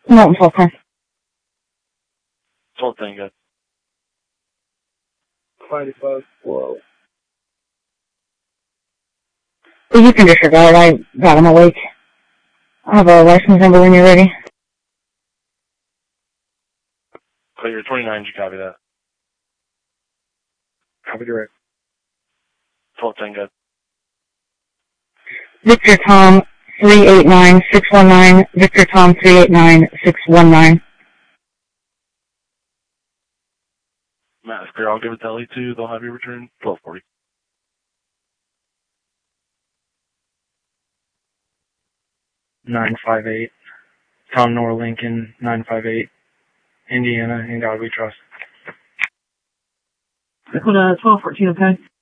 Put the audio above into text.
Mountain 1210. 1210, good. 5 whoa. Well, you can disregard. I got him awake. I have a license number when you're ready. Clear 29, did you copy that? Copy direct. 1210, good. Victor Tom 389619. Victor Tom 389619. Matt, it's clear. I'll give it to LE2. They'll have you return 1240. $958. Tom Nor Lincoln, 958. Indiana, in God we trust. 1214, okay?